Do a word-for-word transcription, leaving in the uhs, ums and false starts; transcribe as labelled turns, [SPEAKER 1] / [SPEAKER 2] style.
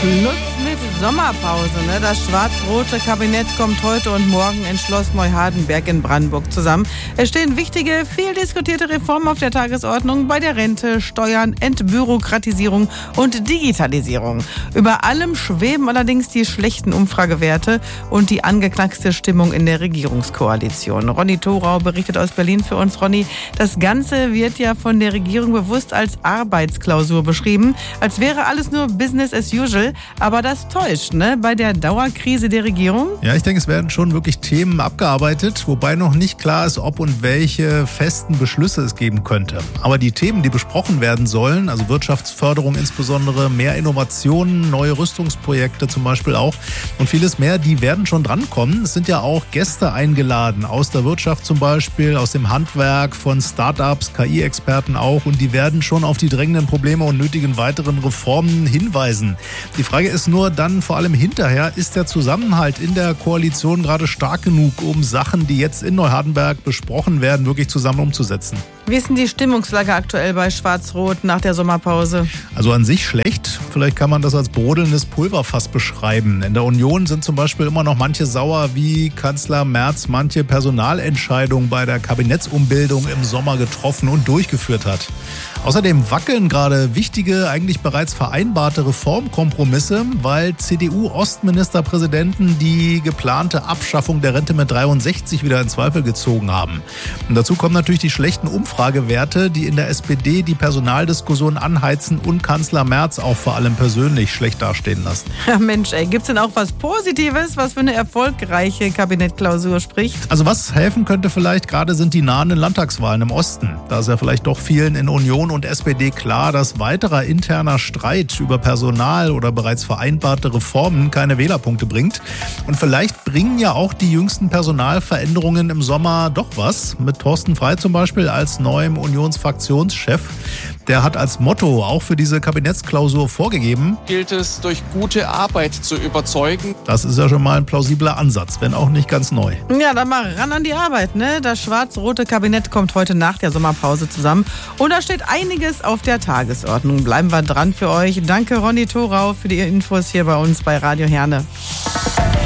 [SPEAKER 1] Schluss mit Sommerpause. Ne? Das schwarz-rote Kabinett kommt heute und morgen in Schloss Neuhardenberg in Brandenburg zusammen. Es stehen wichtige, viel diskutierte Reformen auf der Tagesordnung bei der Rente, Steuern, Entbürokratisierung und Digitalisierung. Über allem schweben allerdings die schlechten Umfragewerte und die angeknackste Stimmung in der Regierungskoalition. Ronny Thorau berichtet aus Berlin für uns. Ronny, das Ganze wird ja von der Regierung bewusst als Arbeitsklausur beschrieben, als wäre alles nur Business as usual. Aber das täuscht, ne? Bei der Dauerkrise der Regierung?
[SPEAKER 2] Ja, ich denke, es werden schon wirklich Themen abgearbeitet, wobei noch nicht klar ist, ob und welche festen Beschlüsse es geben könnte. Aber die Themen, die besprochen werden sollen, also Wirtschaftsförderung insbesondere, mehr Innovationen, neue Rüstungsprojekte zum Beispiel auch und vieles mehr, die werden schon drankommen. Es sind ja auch Gäste eingeladen, aus der Wirtschaft zum Beispiel, aus dem Handwerk, von Start-ups, K I-Experten auch, und die werden schon auf die drängenden Probleme und nötigen weiteren Reformen hinweisen. Die Frage ist nur dann vor allem hinterher, ist der Zusammenhalt in der Koalition gerade stark genug, um Sachen, die jetzt in Neuhardenberg besprochen werden, wirklich zusammen umzusetzen?
[SPEAKER 1] Wie ist denn die Stimmungslage aktuell bei Schwarz-Rot nach der Sommerpause?
[SPEAKER 2] Also an sich schlecht. Vielleicht kann man das als brodelndes Pulverfass beschreiben. In der Union sind zum Beispiel immer noch manche sauer, wie Kanzler Merz manche Personalentscheidungen bei der Kabinettsumbildung im Sommer getroffen und durchgeführt hat. Außerdem wackeln gerade wichtige, eigentlich bereits vereinbarte Reformkompromisse, weil C D U-Ostministerpräsidenten die geplante Abschaffung der Rente mit dreiundsechzig wieder in Zweifel gezogen haben. Und dazu kommen natürlich die schlechten Umfragewerte, die in der S P D die Personaldiskussion anheizen und Kanzler Merz auch vor allem persönlich schlecht dastehen lassen.
[SPEAKER 1] Ja, Mensch, ey, gibt's denn auch was Positives, was für eine erfolgreiche Kabinettklausur spricht?
[SPEAKER 2] Also was helfen könnte vielleicht gerade sind die nahenden Landtagswahlen im Osten. Da ist ja vielleicht doch vielen in Union und S P D klar, dass weiterer interner Streit über Personal oder bereits vereinbarte Reformen keine Wählerpunkte bringt. Und vielleicht bringen ja auch die jüngsten Personalveränderungen im Sommer doch was. Mit Thorsten Frey zum Beispiel als neuem Unionsfraktionschef. Der hat als Motto auch für diese Kabinettsklausur vorgegeben:
[SPEAKER 3] Gilt es, durch gute Arbeit zu überzeugen.
[SPEAKER 2] Das ist ja schon mal ein plausibler Ansatz, wenn auch nicht ganz neu.
[SPEAKER 1] Ja, dann mal ran an die Arbeit, ne? Das schwarz-rote Kabinett kommt heute nach der Sommerpause zusammen. Und da steht einiges auf der Tagesordnung. Bleiben wir dran für euch. Danke, Ronny Thorau, für die Infos hier bei uns bei Radio Herne.